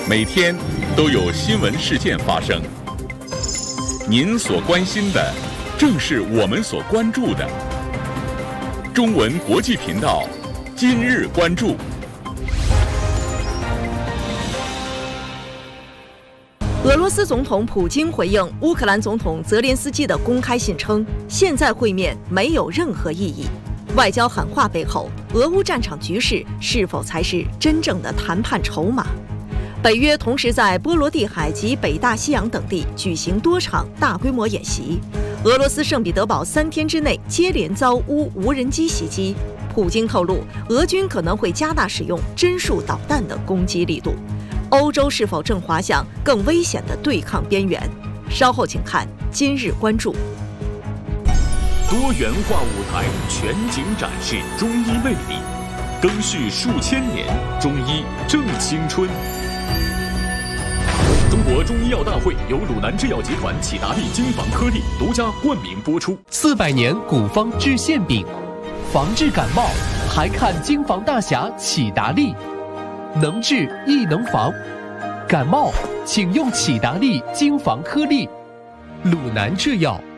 每天都有新闻事件发生。您所关心的，正是我们所关注的。中文国际频道，今日关注。 俄罗斯总统普京回应乌克兰总统泽连斯基的公开信称，现在会面没有任何意义。外交喊话背后，俄乌战场局势是否才是真正的谈判筹码？北约同时在波罗的海及北大西洋等地举行多场大规模演习。俄罗斯圣彼得堡3天之内接连遭乌无人机袭击。普京透露，俄军可能会加大使用针术导弹的攻击力度。欧洲是否正滑向更危险的对抗边缘？稍后请看今日关注。 多元化舞台全景展示中医魅力，更续数千年，中医正青春。中国中医药大会由鲁南制药集团启达利精房颗粒独家冠名播出。 400年古方治馅饼，防治感冒还看精房大侠启达利，能治亦能防。感冒请用启达利精房颗粒，鲁南制药。